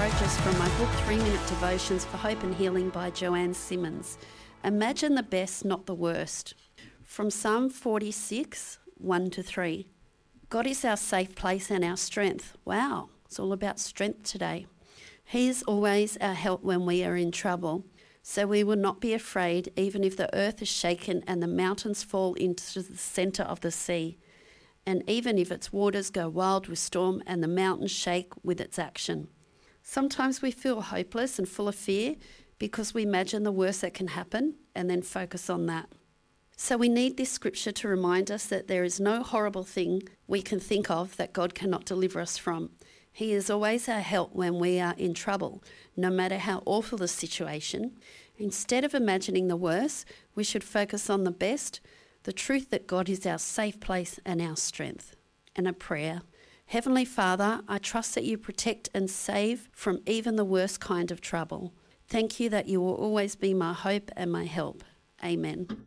encourages from my book 3-Minute Devotions for Hope and Healing by Joanne Simmons. Imagine the best, not the worst. From Psalm 46, 1-3. God is our safe place and our strength. Wow, it's all about strength today. He is always our help when we are in trouble. So we will not be afraid even if the earth is shaken and the mountains fall into the centre of the sea. And even if its waters go wild with storm and the mountains shake with its action. Sometimes we feel hopeless and full of fear because we imagine the worst that can happen and then focus on that. So we need this scripture to remind us that there is no horrible thing we can think of that God cannot deliver us from. He is always our help when we are in trouble, no matter how awful the situation. Instead of imagining the worst, we should focus on the best, the truth that God is our safe place and our strength. And a prayer. Heavenly Father, I trust that you protect and save from even the worst kind of trouble. Thank you that you will always be my hope and my help. Amen.